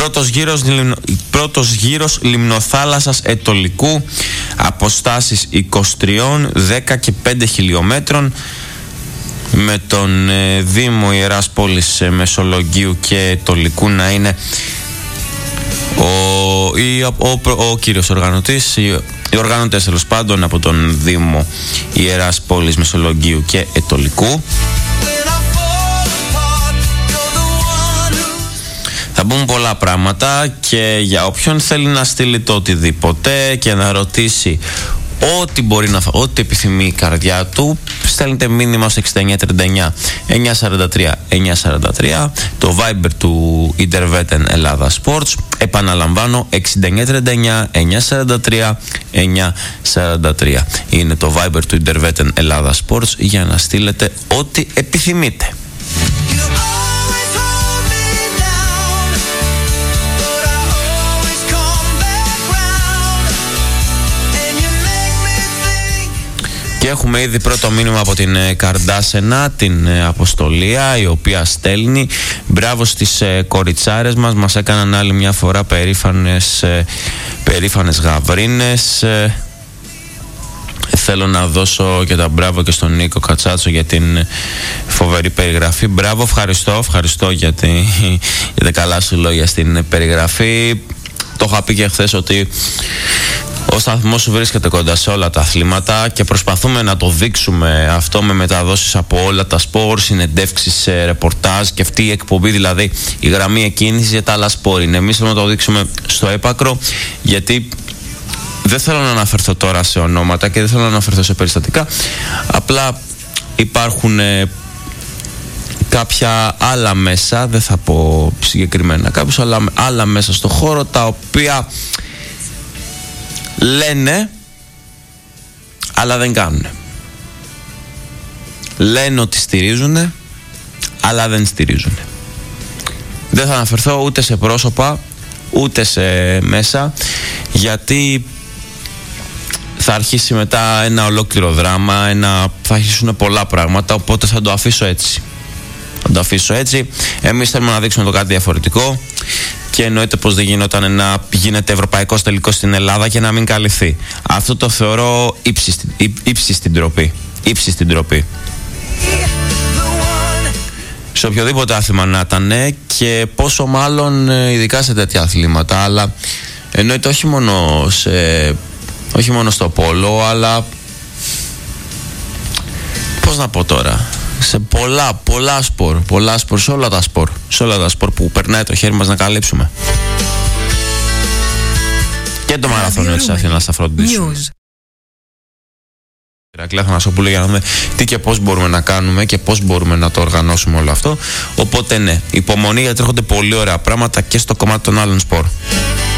Πρώτος γύρος Λιμνοθάλασσας Ετωλικού, αποστάσεις 23, 10 και 5 χιλιόμετρων, με τον Δήμο Ιεράς Πόλης Μεσολογγίου και Ετωλικού να είναι ο κύριος οργανωτής, οι οργανωτές τέλος πάντων από τον Δήμο Ιεράς Πόλης Μεσολογγίου και Ετωλικού. Θα μπουν πολλά πράγματα και για όποιον θέλει να στείλει το οτιδήποτε και να ρωτήσει ό,τι μπορεί να ό,τι επιθυμεί η καρδιά του, στέλνετε μήνυμα στο 6939 943 943, το Viber του Interveten Ελλάδα Sports. Επαναλαμβάνω, 6939 943 943 είναι το Viber του Interveten Ελλάδα Sports για να στείλετε ό,τι επιθυμείτε. Και έχουμε ήδη πρώτο μήνυμα από την Καρντάσενα, την Αποστολία, η οποία στέλνει μπράβο στις κοριτσάρες μας έκαναν άλλη μια φορά περήφανες γαβρίνες. Θέλω να δώσω και τα μπράβο και στον Νίκο Κατσάτσο για την φοβερή περιγραφή. Μπράβο, ευχαριστώ για τα καλά σου λόγια στην περιγραφή. Το είχα πει και χθες ότι ο σταθμός σου βρίσκεται κοντά σε όλα τα αθλήματα και προσπαθούμε να το δείξουμε αυτό με μεταδόσεις από όλα τα σπορ, συνεντεύξεις, ρεπορτάζ και αυτή η εκπομπή, δηλαδή η γραμμή εκκίνησης για τα άλλα σπορ είναι. Εμείς θέλουμε να το δείξουμε στο έπακρο, γιατί δεν θέλω να αναφερθώ τώρα σε ονόματα και δεν θέλω να αναφερθώ σε περιστατικά. Απλά υπάρχουν κάποια άλλα μέσα, δεν θα πω συγκεκριμένα κάποιους, αλλά άλλα μέσα στο χώρο τα οποία λένε αλλά δεν κάνουν. Λένε ότι στηρίζουν αλλά δεν στηρίζουν. Δεν θα αναφερθώ ούτε σε πρόσωπα ούτε σε μέσα, γιατί θα αρχίσει μετά ένα ολόκληρο δράμα, θα αρχίσουν πολλά πράγματα, οπότε θα το αφήσω έτσι. Εμείς θέλουμε να δείξουμε το κάτι διαφορετικό και εννοείται πως δεν γινόταν να γίνεται ευρωπαϊκός τελικός στην Ελλάδα και να μην καλυφθεί. Αυτό το θεωρώ ύψη στην τροπή. Σε οποιοδήποτε άθλημα να ήταν, και πόσο μάλλον ειδικά σε τέτοια αθλήματα, αλλά εννοείται όχι μόνο στο πόλο, αλλά πώς να πω τώρα, σε πολλά σπορ, σε όλα τα σπορ που περνάει το χέρι μας να καλύψουμε. Και το μαραθώνιο της Αθήνας θα φροντίσουμε. Ηρακλή Αθανασόπουλο, για να δούμε τι και πώς μπορούμε να κάνουμε και πώς μπορούμε να το οργανώσουμε όλο αυτό. Οπότε ναι, υπομονή, γιατί έρχονται πολύ ωραία πράγματα και στο κομμάτι των άλλων σπορ.